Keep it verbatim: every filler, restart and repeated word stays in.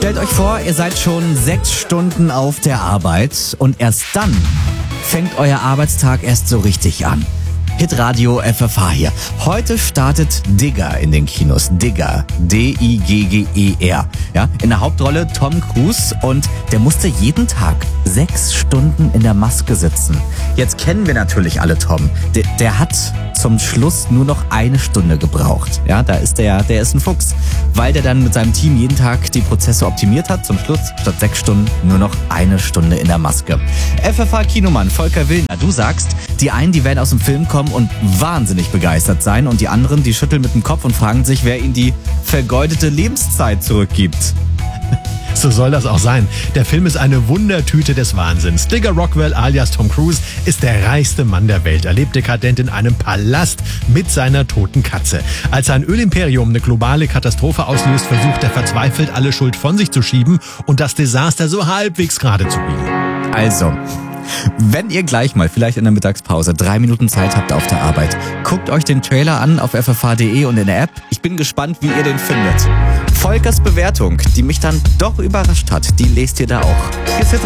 Stellt euch vor, ihr seid schon sechs Stunden auf der Arbeit und erst dann fängt euer Arbeitstag erst so richtig an. Hitradio F F H hier. Heute startet Digger in den Kinos. Digger. D I G G E R. Ja, in der Hauptrolle Tom Cruise und der musste jeden Tag sechs Stunden in der Maske sitzen. Jetzt kennen wir natürlich alle Tom. Der, der hat zum Schluss nur noch eine Stunde gebraucht. Ja, da ist der, der ist ein Fuchs. Weil der dann mit seinem Team jeden Tag die Prozesse optimiert hat. Zum Schluss statt sechs Stunden nur noch eine Stunde in der Maske. F F H-Kinomann Volker Willner, du sagst, die einen, die werden aus dem Film kommen und wahnsinnig begeistert sein und die anderen, die schütteln mit dem Kopf und fragen sich, wer ihnen die vergeudete Lebenszeit zurückgibt. So soll das auch sein. Der Film ist eine Wundertüte des Wahnsinns. Digger Rockwell alias Tom Cruise ist der reichste Mann der Welt. Er lebt dekadent in einem Palast mit seiner toten Katze. Als sein Ölimperium eine globale Katastrophe auslöst, versucht er verzweifelt, alle Schuld von sich zu schieben und das Desaster so halbwegs gerade zu biegen. Also, wenn ihr gleich mal, vielleicht in der Mittagspause, drei Minuten Zeit habt auf der Arbeit, guckt euch den Trailer an auf f f h punkt d e und in der App. Ich bin gespannt, wie ihr den findet. Volkers Bewertung, die mich dann doch überrascht hat, die lest ihr da auch. Hier ist